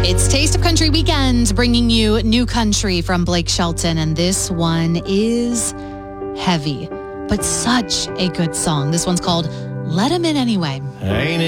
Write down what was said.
It's Taste of Country Weekend, bringing you New Country from Blake Shelton, and this one is heavy, but such a good song. This one's called Let 'Em In Anyway. Ain't